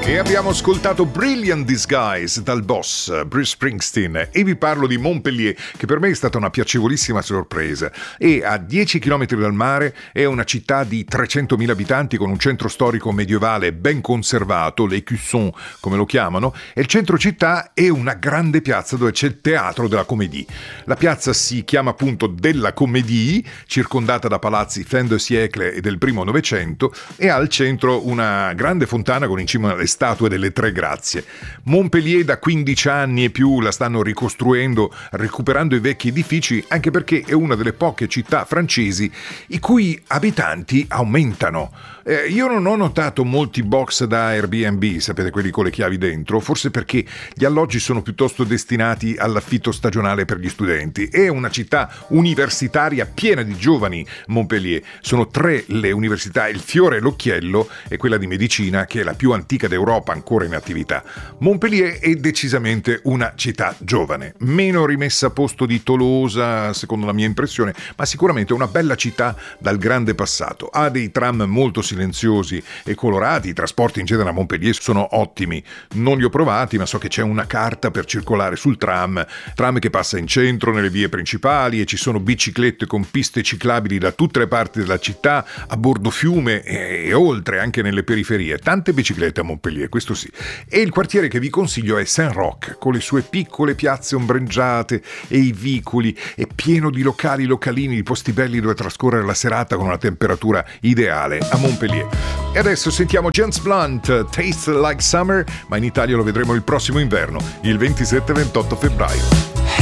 E abbiamo ascoltato Brilliant Disguise dal boss Bruce Springsteen, e vi parlo di Montpellier, che per me è stata una piacevolissima sorpresa. E a 10 km dal mare è una città di 300.000 abitanti con un centro storico medievale ben conservato, l'Écusson come lo chiamano, e il centro città è una grande piazza dove c'è il teatro della Comédie. La piazza si chiama appunto della Comédie, circondata da palazzi fin de siècle e del primo Novecento, e ha al centro una grande fontana con in cima le statue delle Tre Grazie. Montpellier da 15 anni e più la stanno ricostruendo, recuperando i vecchi edifici, anche perché è una delle poche città francesi i cui abitanti aumentano. Io non ho notato molti box da Airbnb, sapete, quelli con le chiavi dentro, forse perché gli alloggi sono piuttosto destinati all'affitto stagionale per gli studenti. È una città universitaria piena di giovani, Montpellier. Sono 3 le università, il fiore e l'occhiello è quella di medicina, che è la più antica d'Europa ancora in attività. Montpellier è decisamente una città giovane, meno rimessa a posto di Tolosa, secondo la mia impressione, ma sicuramente una bella città dal grande passato. Ha dei tram molto silenziosi e colorati, i trasporti in genere a Montpellier sono ottimi. Non li ho provati, ma so che c'è una carta per circolare sul tram che passa in centro, nelle vie principali, e ci sono biciclette con piste ciclabili da tutte le parti della città, a bordo fiume e oltre, anche nelle periferie. Tante biciclette a Montpellier, questo sì. E il quartiere che vi consiglio è Saint-Roch, con le sue piccole piazze ombreggiate e i vicoli, è pieno di localini, di posti belli dove trascorrere la serata con una temperatura ideale a Montpellier. E adesso sentiamo James Blunt, Taste Like Summer, ma in Italia lo vedremo il prossimo inverno, il 27-28 febbraio.